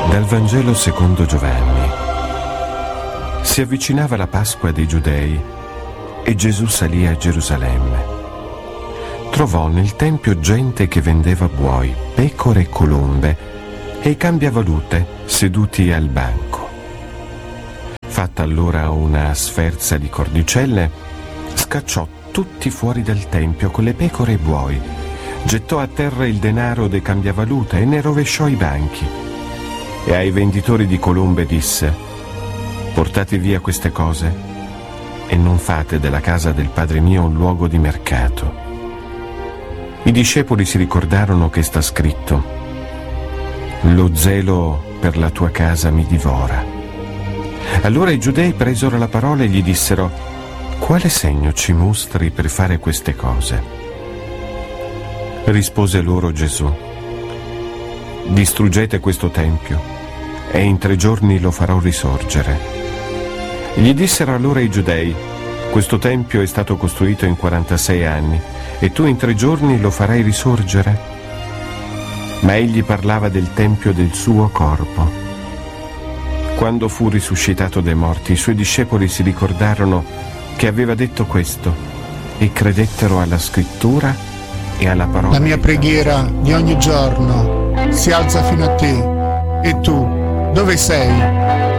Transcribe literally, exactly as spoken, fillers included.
Dal Vangelo secondo Giovanni. Si avvicinava la Pasqua dei Giudei e Gesù salì a Gerusalemme. Trovò nel tempio gente che vendeva buoi, pecore e colombe e i cambiavalute seduti al banco. Fatta allora una sferza di cordicelle, scacciò tutti fuori dal tempio con le pecore e i buoi, gettò a terra il denaro dei cambiavalute e ne rovesciò i banchi. E ai venditori di colombe disse: portate via queste cose e non fate della casa del Padre mio un luogo di mercato. I discepoli si ricordarono che sta scritto: lo zelo per la tua casa mi divora. Allora i giudei presero la parola e gli dissero: quale segno ci mostri per fare queste cose? Rispose loro Gesù: distruggete questo tempio e in tre giorni lo farò risorgere. Gli dissero allora i giudei: questo tempio è stato costruito in quarantasei anni e tu in tre giorni lo farai risorgere? Ma egli parlava del tempio del suo corpo. Quando fu risuscitato dai morti, i suoi discepoli si ricordarono che aveva detto questo e credettero alla scrittura e alla parola. La mia preghiera di ogni giorno si alza fino a te. E tu, dove sei?